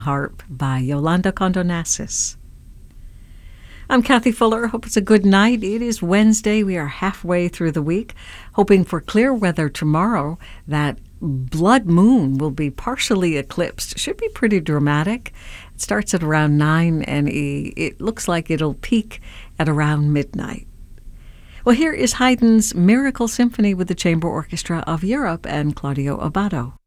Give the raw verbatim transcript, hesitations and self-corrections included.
Harp by Yolanda Condonassis. I'm Kathy Fuller. Hope it's a good night. It is Wednesday. We are halfway through the week, hoping for clear weather tomorrow. That blood moon will be partially eclipsed. Should be pretty dramatic. It starts at around nine, and it looks like it'll peak at around midnight. Well, here is Haydn's Miracle Symphony with the Chamber Orchestra of Europe and Claudio Abbado.